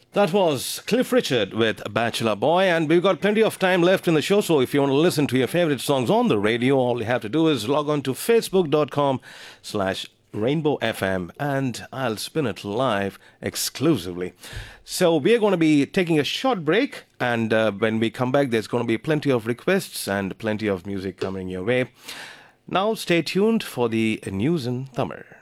That was Cliff Richard with Bachelor Boy, and we've got plenty of time left in the show. So if you want to listen to your favorite songs on the radio, all you have to do is log on to facebook.com/Rainbow FM, and I'll spin it live exclusively. So we're going to be taking a short break, and when we come back, there's going to be plenty of requests and plenty of music coming your way. Now stay tuned for the news in Tamil.